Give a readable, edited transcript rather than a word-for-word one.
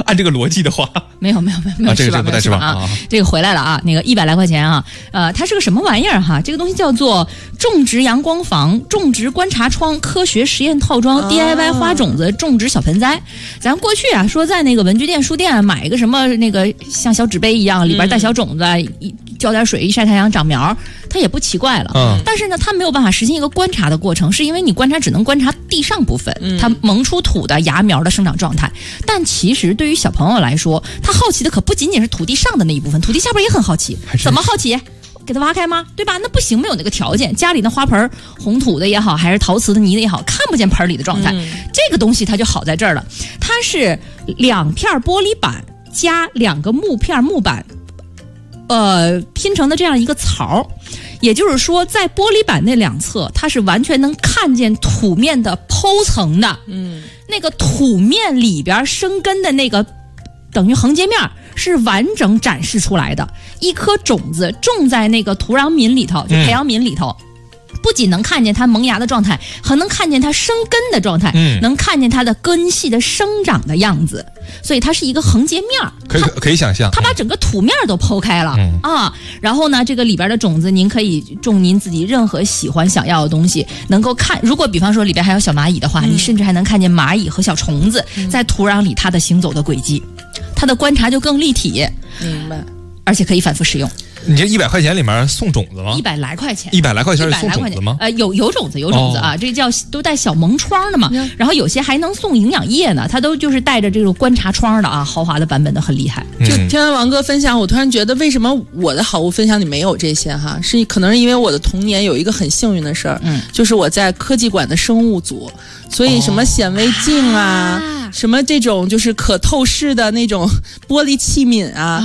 按这个逻辑的话， 没有， 这个不带是吧？ 啊，这个回来了啊，那个100来块钱啊，它是个什么玩意儿哈？这个东西叫做种植阳光房、种植观察窗、科学实验套装、DIY 花种子、种植小盆栽。咱过去啊说在那个文具店、书店买一个什么那个像小纸杯一样，里边带小种子，浇点水，一晒太阳长苗，它也不奇怪了。但是呢，它没有办法实现一个观察的过程，是因为你观察只能观察地上部分，它萌出土的芽苗的生长状态。但其实对于小朋友来说，他好奇的可不仅仅是土地上的那一部分，土地下边也很好奇。怎么好奇？给它挖开吗？对吧？那不行，没有那个条件。家里的花盆红土的也好，还是陶瓷的泥的也好，看不见盆里的状态。这个东西它就好在这儿了，它是2片玻璃板加2个木板，拼成的这样一个槽。也就是说，在玻璃板那2侧，它是完全能看见土面的剖层的。那个土面里边生根的那个等于横截面是完整展示出来的。一颗种子种在那个土壤皿里头，就培养皿里头，不仅能看见它萌芽的状态，还能看见它生根的状态，能看见它的根系的生长的样子。所以它是一个横截面， 可以想象， 它把整个土面都剖开了啊。然后呢，这个里边的种子您可以种您自己任何喜欢想要的东西，能够看。如果比方说里边还有小蚂蚁的话，你甚至还能看见蚂蚁和小虫子在土壤里它的行走的轨迹，它的观察就更立体。 明白。 而且可以反复使用。 你这100块钱里面送种子吗 ？100来块钱 ，100来块钱是送种子吗？ 有种子啊，这叫都带小蒙窗的嘛。然后有些还能送营养液呢，它都就是带着这种观察窗的啊，豪华的版本的很厉害。 就听完王哥分享，我突然觉得为什么我的好物分享里没有这些哈？是可能是因为我的童年有一个很幸运的事儿，就是我在科技馆的生物组，所以什么显微镜啊，什么这种就是可透视的那种玻璃器皿啊。